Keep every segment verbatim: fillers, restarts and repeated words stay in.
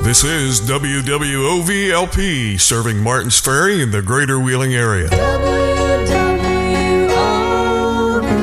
This is W W O V L P, serving Martins Ferry in the greater Wheeling area. W W O V.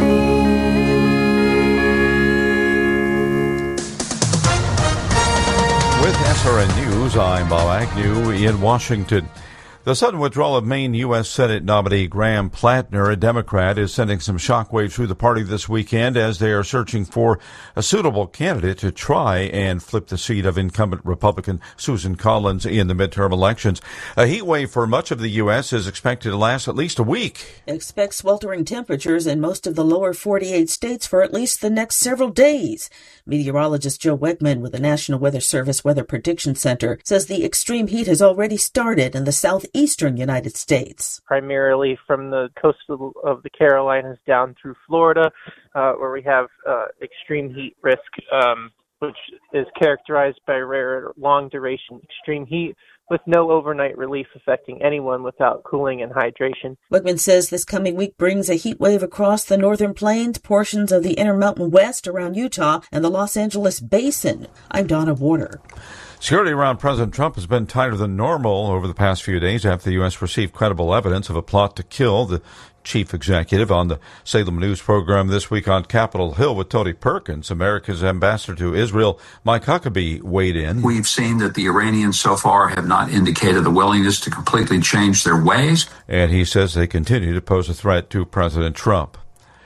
With S R N News, I'm Bob Agnew in Washington. The sudden withdrawal of Maine U S Senate nominee Graham Plattner, a Democrat, is sending some shockwaves through the party this weekend as they are searching for a suitable candidate to try and flip the seat of incumbent Republican Susan Collins in the midterm elections. A heat wave for much of the U S is expected to last at least a week. Expect sweltering temperatures in most of the lower forty-eight states for at least the next several days. Meteorologist Joe Wegman with the National Weather Service Weather Prediction Center says the extreme heat has already started in the southeastern United States. Primarily from the coast of the Carolinas down through Florida, uh, where we have uh, extreme heat risk, um, which is characterized by rare long-duration extreme heat, with no overnight relief affecting anyone without cooling and hydration. Wegman says this coming week brings a heat wave across the northern plains, portions of the Intermountain West around Utah, and the Los Angeles Basin. I'm Donna Warner. Security around President Trump has been tighter than normal over the past few days after the U S received credible evidence of a plot to kill the chief executive. On the Salem News program this week on Capitol Hill with Tony Perkins, America's ambassador to Israel, Mike Huckabee, weighed in. We've seen that the Iranians so far have not indicated a willingness to completely change their ways. And he says they continue to pose a threat to President Trump.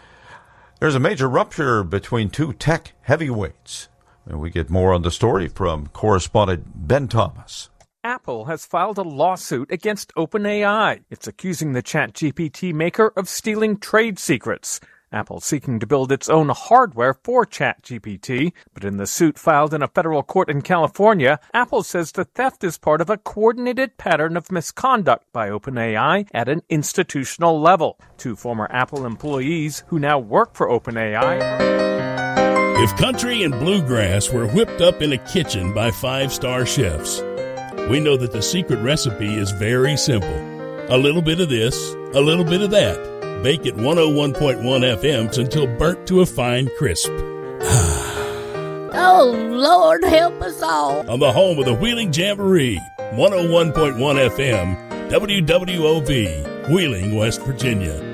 There's a major rupture between two tech heavyweights. And we get more on the story from correspondent Ben Thomas. Apple has filed a lawsuit against OpenAI. It's accusing the ChatGPT maker of stealing trade secrets. Apple seeking to build its own hardware for ChatGPT, but in the suit filed in a federal court in California, Apple says the theft is part of a coordinated pattern of misconduct by OpenAI at an institutional level. Two former Apple employees who now work for OpenAI. If country and bluegrass were whipped up in a kitchen by five-star chefs, we know that the secret recipe is very simple. A little bit of this, a little bit of that. Bake at one oh one point one F M until burnt to a fine crisp. Oh, Lord, help us all. On the home of the Wheeling Jamboree, one oh one point one F M, W W O V, Wheeling, West Virginia.